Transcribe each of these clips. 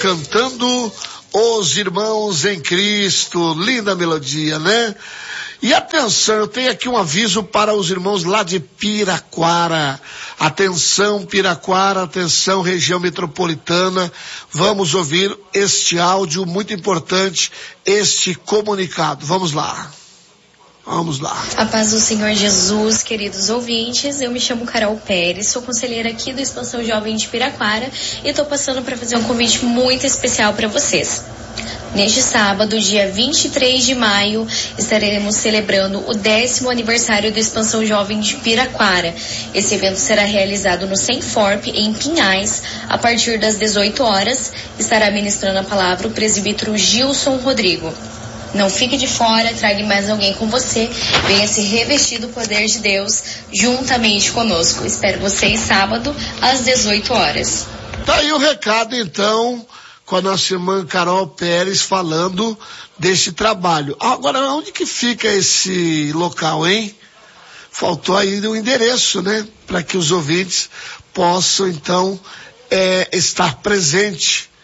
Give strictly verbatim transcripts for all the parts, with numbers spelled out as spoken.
cantando Os Irmãos em Cristo. Linda melodia, né? E atenção, eu tenho aqui um aviso para os irmãos lá de Piraquara. Atenção, Piraquara, atenção, região metropolitana. Vamos ouvir este áudio muito importante, este comunicado. Vamos lá. Vamos lá. A paz do Senhor Jesus, queridos ouvintes, eu me chamo Carol Pérez, sou conselheira aqui do Expansão Jovem de Piraquara e estou passando para fazer um convite muito especial para vocês. Neste sábado, dia vinte e três de maio, estaremos celebrando o décimo aniversário do Expansão Jovem de Piraquara. Esse evento será realizado no Senforp, em Pinhais, a partir das dezoito horas. Estará ministrando a palavra o presbítero Gilson Rodrigo. Não fique de fora, traga mais alguém com você, venha se revestir do poder de Deus juntamente conosco. Espero vocês sábado às dezoito horas. Tá aí o recado então, com a nossa irmã Carol Pérez falando deste trabalho. Agora, onde que fica esse local, hein? Faltou aí o endereço, né? Para que os ouvintes possam então é, estar presente.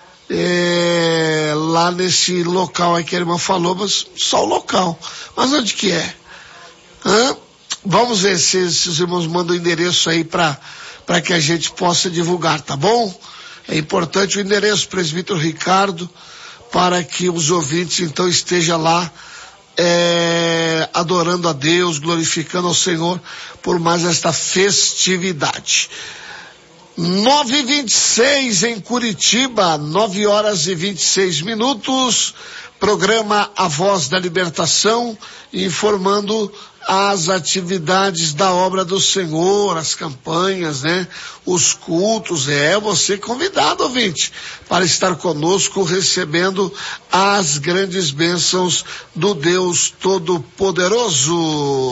É, lá nesse local aí que a irmã falou, mas só o local. Mas onde que é? Hã? Vamos ver se, se os irmãos mandam o endereço aí para para que a gente possa divulgar, tá bom? É importante o endereço, presbítero Ricardo, para que os ouvintes então estejam lá é, adorando a Deus, glorificando ao Senhor por mais esta festividade. nove e vinte e seis em Curitiba, nove horas e vinte e seis minutos, programa A Voz da Libertação, informando as atividades da obra do Senhor, as campanhas, né? Os cultos, é você convidado, ouvinte, para estar conosco recebendo as grandes bênçãos do Deus Todo-Poderoso.